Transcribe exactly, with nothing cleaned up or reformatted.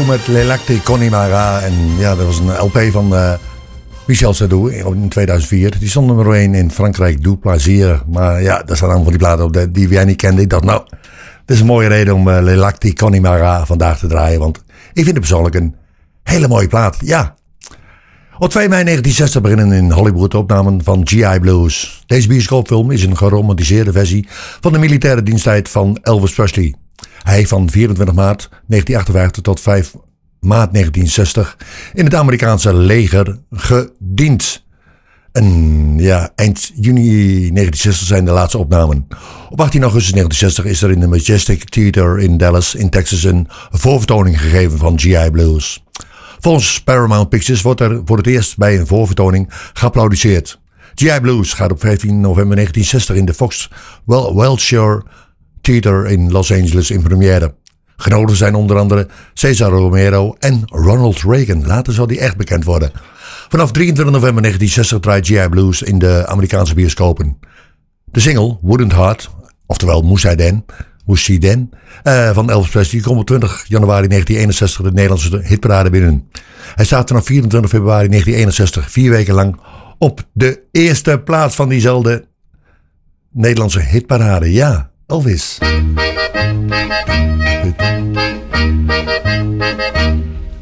met Lelacte Connemara. En ja, dat was een L P van uh, Michel Sardou in tweeduizend vier. Die stond nummer één in Frankrijk, Doux Plaisir. Maar ja, daar staan allemaal van die platen op die jij niet kende. Ik dacht, nou, dit is een mooie reden om uh, Lelacte Connemara vandaag te draaien. Want ik vind het persoonlijk een hele mooie plaat. Ja. Op twee mei negentien zestig beginnen in Hollywood opnamen van G I Blues. Deze bioscoopfilm is een geromantiseerde versie van de militaire diensttijd van Elvis Presley. Hij heeft van vierentwintig maart negentien achtenvijftig tot vijf maart negentien zestig in het Amerikaanse leger gediend. En ja, eind juni negentien zestig zijn de laatste opnamen. Op achttien augustus negentien zestig is er in de Majestic Theater in Dallas in Texas een voorvertoning gegeven van G I Blues. Volgens Paramount Pictures wordt er voor het eerst bij een voorvertoning geapplaudisseerd. G I Blues gaat op vijftien november negentien zestig in de Fox Wilshire Theater in Los Angeles in première. Genodigd zijn onder andere Cesar Romero en Ronald Reagan. Later zal die echt bekend worden. Vanaf drieëntwintig november negentien zestig draait G I Blues in de Amerikaanse bioscopen. De single Wouldn't Heart, oftewel Moest hij den, Moest hij den, uh, van Elvis Presley komt op twintig januari negentien eenenzestig de Nederlandse hitparade binnen. Hij staat vanaf vierentwintig februari negentien eenenzestig vier weken lang op de eerste plaats van diezelfde Nederlandse hitparade. Ja, Elvis. Goed.